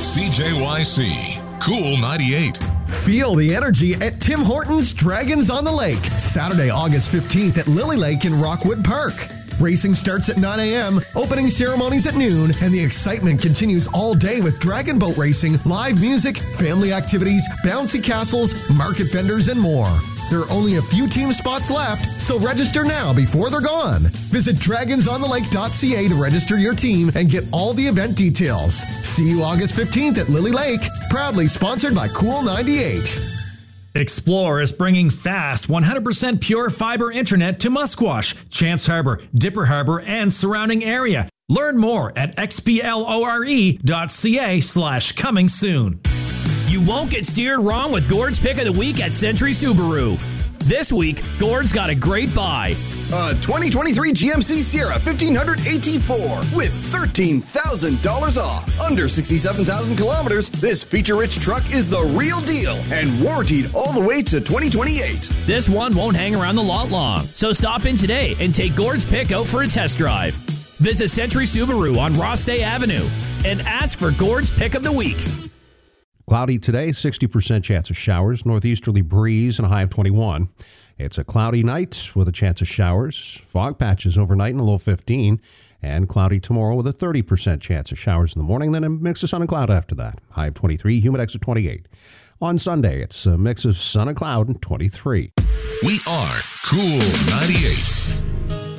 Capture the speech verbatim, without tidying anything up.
C J Y C, Cool ninety-eight. Feel the energy at Tim Hortons Dragons on the Lake, Saturday, August fifteenth at Lily Lake in Rockwood Park. Racing starts at nine a.m., opening ceremonies at noon, and the excitement continues all day with dragon boat racing, live music, family activities, bouncy castles, market vendors, and more. There are only a few team spots left, so register now before they're gone. Visit dragons on the lake dot c a to register your team and get all the event details. See you August fifteenth at Lily Lake, proudly sponsored by Cool ninety-eight. Explore is bringing fast, one hundred percent pure fiber internet to Musquash, Chance Harbor, Dipper Harbor, and surrounding area. Learn more at xplore.ca slash coming soon. You won't get steered wrong with Gord's Pick of the Week at Century Subaru. This week, Gord's got a great buy. A twenty twenty-three G M C Sierra fifteen hundred A T four with thirteen thousand dollars off. Under sixty-seven thousand kilometers, this feature-rich truck is the real deal and warranted all the way to twenty twenty-eight. This one won't hang around the lot long, so stop in today and take Gord's Pick out for a test drive. Visit Century Subaru on Rossay Avenue and ask for Gord's Pick of the Week. Cloudy today, sixty percent chance of showers, northeasterly breeze, and a high of twenty-one. It's a cloudy night with a chance of showers, fog patches overnight and a low fifteen, and cloudy tomorrow with a thirty percent chance of showers in the morning, then a mix of sun and cloud after that. High of twenty-three, humidex of twenty-eight. On Sunday, it's a mix of sun and cloud and twenty-three. We are Cool ninety-eight.